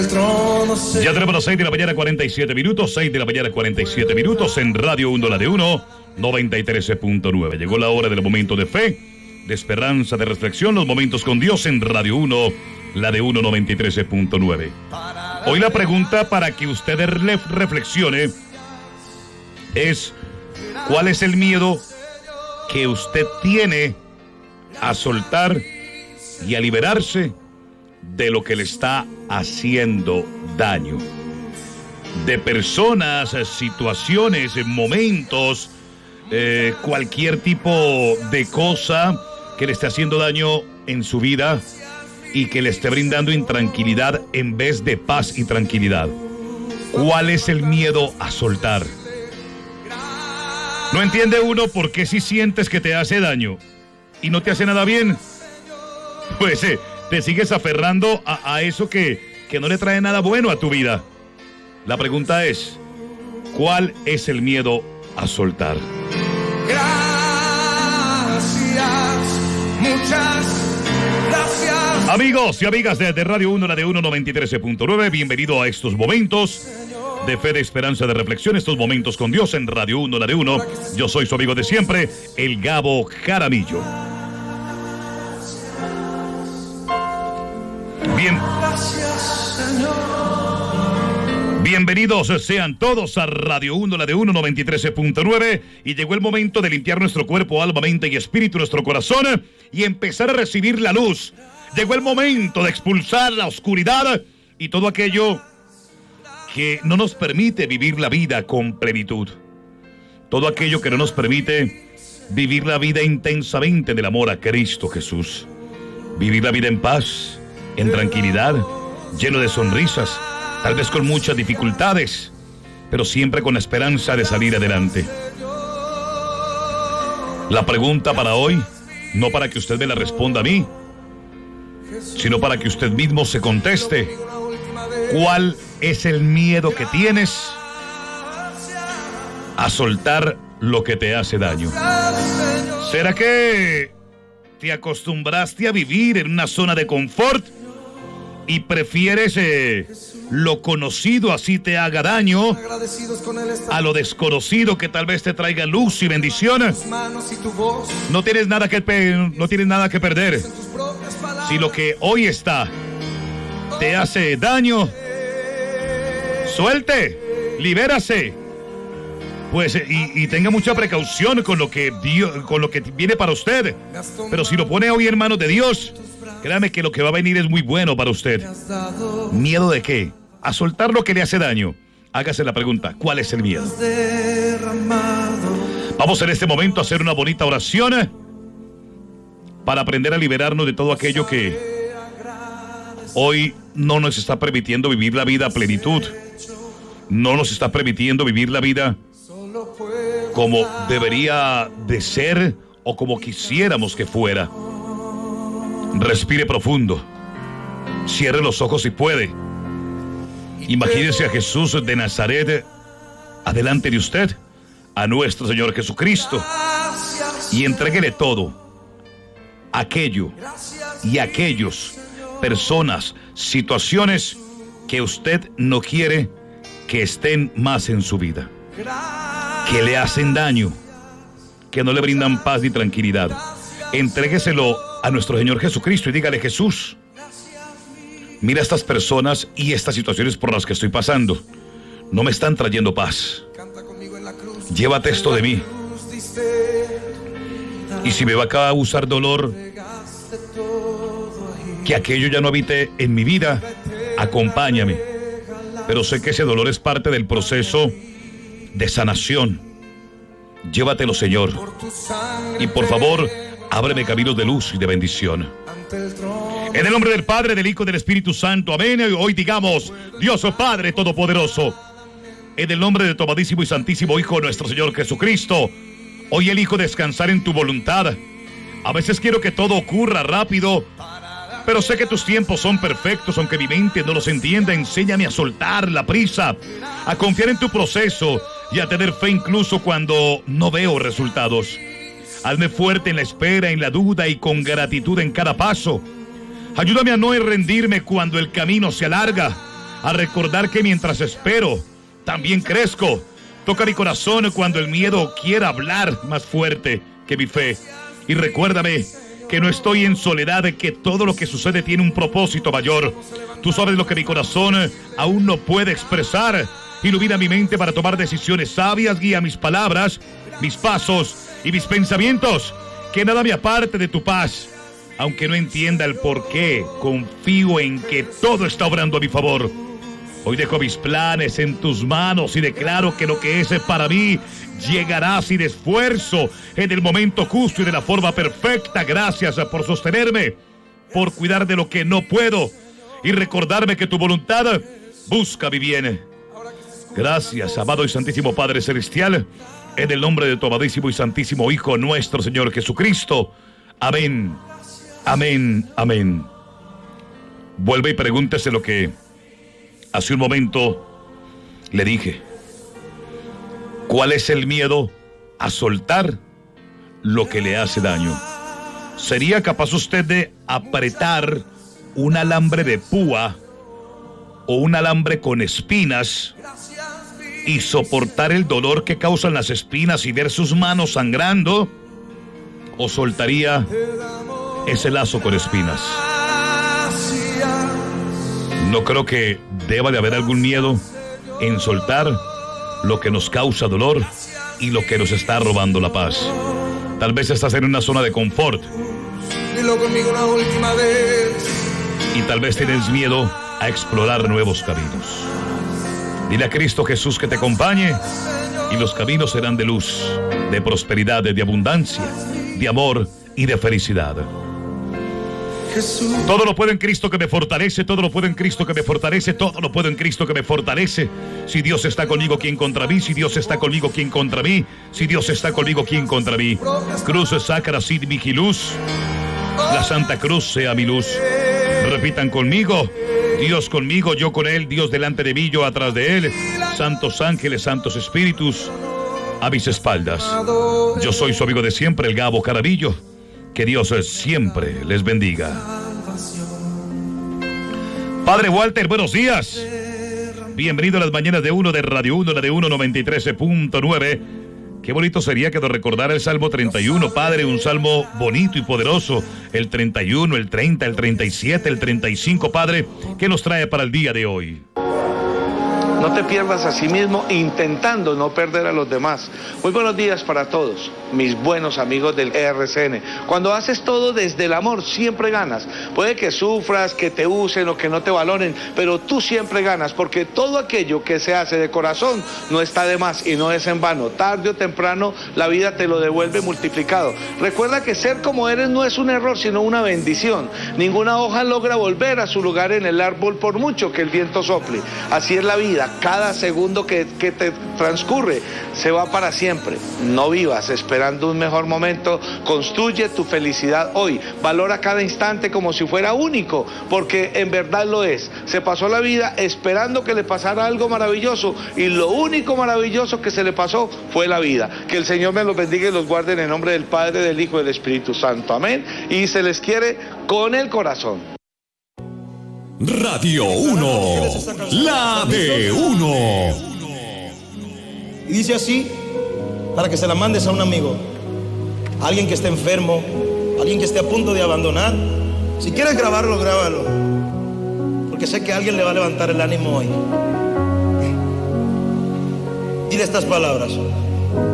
Ya tenemos las 6 de la mañana 47 minutos, 6 de la mañana 47 minutos en Radio 1, la de 1, 93.9. Llegó la hora del momento de fe, de esperanza, de reflexión, los momentos con Dios en Radio 1, la de 1, 93.9. Hoy la pregunta para que usted reflexione es: ¿cuál es el miedo que usted tiene a soltar y a liberarse de lo que le está haciendo daño? De personas, situaciones, momentos, cualquier tipo de cosa que le esté haciendo daño en su vida y que le esté brindando intranquilidad en vez de paz y tranquilidad. ¿Cuál es el miedo a soltar? No entiende uno por qué si sientes que te hace daño y no te hace nada bien, pues te sigues aferrando a eso que no le trae nada bueno a tu vida. La pregunta es: ¿cuál es el miedo a soltar? Gracias, muchas gracias. Amigos y amigas de Radio 1, la de 1, 93.9, bienvenido a estos momentos de fe, de esperanza, de reflexión, estos momentos con Dios en Radio 1, la de 1. Yo soy su amigo de siempre, el Gabo Jaramillo. Bienvenidos sean todos a Radio 1, la de 1, 93.9, y llegó el momento de limpiar nuestro cuerpo, alma, mente y espíritu, nuestro corazón, y empezar a recibir la luz. Llegó el momento de expulsar la oscuridad y todo aquello que no nos permite vivir la vida con plenitud. Todo aquello que no nos permite vivir la vida intensamente del amor a Cristo Jesús. Vivir la vida en paz, en tranquilidad, lleno de sonrisas, tal vez con muchas dificultades, pero siempre con la esperanza de salir adelante. La pregunta para hoy, no para que usted me la responda a mí, sino para que usted mismo se conteste: ¿cuál es el miedo que tienes a soltar lo que te hace daño? ¿Será que te acostumbraste a vivir en una zona de confort y prefieres lo conocido así te haga daño a lo desconocido que tal vez te traiga luz y bendiciones? No tienes nada que perder. Si lo que hoy está te hace daño, suelte, libérase, pues, y tenga mucha precaución con lo que viene para usted. Pero si lo pone hoy en manos de Dios, créame que lo que va a venir es muy bueno para usted. ¿Miedo de qué? A soltar lo que le hace daño. Hágase la pregunta: ¿cuál es el miedo? Vamos en este momento a hacer una bonita oración para aprender a liberarnos de todo aquello que hoy no nos está permitiendo vivir la vida a plenitud. No nos está permitiendo vivir la vida como debería de ser o como quisiéramos que fuera. Respire profundo. Cierre los ojos si puede. Imagínese a Jesús de Nazaret adelante de usted, a nuestro Señor Jesucristo, y entréguele todo aquello y aquellos, personas, situaciones que usted no quiere que estén más en su vida, que le hacen daño, que no le brindan paz ni tranquilidad. Entrégueselo a nuestro Señor Jesucristo y dígale: Jesús, mira estas personas y estas situaciones por las que estoy pasando, no me están trayendo paz. Llévate esto de mí. Y si me va a causar dolor, que aquello ya no habite en mi vida, acompáñame. Pero sé que ese dolor es parte del proceso de sanación. Llévatelo, Señor. Y por favor, ábreme caminos de luz y de bendición. En el nombre del Padre, del Hijo y del Espíritu Santo. Amén. Hoy digamos: Dios Padre Todopoderoso, en el nombre de tu amadísimo y santísimo Hijo, nuestro Señor Jesucristo, hoy elijo descansar en tu voluntad. A veces quiero que todo ocurra rápido, pero sé que tus tiempos son perfectos, aunque mi mente no los entienda. Enséñame a soltar la prisa, a confiar en tu proceso y a tener fe incluso cuando no veo resultados. Hazme fuerte en la espera, en la duda y con gratitud en cada paso. Ayúdame a no rendirme cuando el camino se alarga. a recordar que mientras espero, también crezco. Toca mi corazón cuando el miedo quiera hablar más fuerte que mi fe. Y recuérdame que no estoy en soledad, que todo lo que sucede tiene un propósito mayor. Tú sabes lo que mi corazón aún no puede expresar. Ilumina mi mente para tomar decisiones sabias, guía mis palabras, mis pasos y mis pensamientos. Que nada me aparte de tu paz. Aunque no entienda el por qué, confío en que todo está obrando a mi favor. Hoy dejo mis planes en tus manos y declaro que lo que es para mí llegará sin esfuerzo, en el momento justo y de la forma perfecta. Gracias por sostenerme, por cuidar de lo que no puedo y recordarme que tu voluntad busca mi bien. Gracias, amado y santísimo Padre Celestial, en el nombre de tu amadísimo y santísimo Hijo, nuestro Señor Jesucristo. Amén, amén, amén. Vuelve y pregúntese lo que hace un momento le dije. ¿Cuál es el miedo a soltar lo que le hace daño? ¿Sería capaz usted de apretar un alambre de púa o un alambre con espinas y soportar el dolor que causan las espinas y ver sus manos sangrando? ¿O soltaría ese lazo con espinas? No creo que deba de haber algún miedo en soltar lo que nos causa dolor y lo que nos está robando la paz. Tal vez estás en una zona de confort. Dilo conmigo la última vez. Y tal vez tienes miedo a explorar nuevos caminos. Dile a Cristo Jesús que te acompañe y los caminos serán de luz, de prosperidad, de abundancia, de amor y de felicidad. Jesús. Todo lo puedo en Cristo que me fortalece, todo lo puedo en Cristo que me fortalece, todo lo puedo en Cristo que me fortalece. Si Dios está conmigo, ¿quién contra mí? Si Dios está conmigo, ¿quién contra mí? Si Dios está conmigo, ¿quién contra mí? Cruz sacra sit vigilus, la Santa Cruz sea mi luz. Repitan conmigo: Dios conmigo, yo con Él, Dios delante de mí, yo atrás de Él. Santos ángeles, santos espíritus a mis espaldas. Yo soy su amigo de siempre, el Gabo Carabillo. Que Dios siempre les bendiga. Padre Walter, buenos días. Bienvenido a las mañanas de uno de Radio 1, la de 93.9. Qué bonito sería que nos recordara el Salmo 31, Padre, un salmo bonito y poderoso. El 31, el 30, el 37, el 35, Padre, ¿qué nos trae para el día de hoy? No te pierdas a sí mismo intentando no perder a los demás. Muy buenos días para todos, mis buenos amigos del RCN. Cuando haces todo desde el amor, siempre ganas. Puede que sufras, que te usen o que no te valoren, pero tú siempre ganas, porque todo aquello que se hace de corazón no está de más y no es en vano. Tarde o temprano la vida te lo devuelve multiplicado. Recuerda que ser como eres no es un error, sino una bendición. Ninguna hoja logra volver a su lugar en el árbol por mucho que el viento sople. Así es la vida. Cada segundo que te transcurre se va para siempre. No vivas esperando un mejor momento. Construye tu felicidad hoy. Valora cada instante como si fuera único, porque en verdad lo es. Se pasó la vida esperando que le pasara algo maravilloso, y lo único maravilloso que se le pasó fue la vida. Que el Señor me los bendiga y los guarde en el nombre del Padre, del Hijo y del Espíritu Santo. Amén. Y se les quiere con el corazón. Radio 1, la de 1. Y dice así, para que se la mandes a un amigo, a alguien que esté enfermo, a alguien que esté a punto de abandonar. Si quieres grabarlo, grábalo, porque sé que a alguien le va a levantar el ánimo hoy. Dile estas palabras: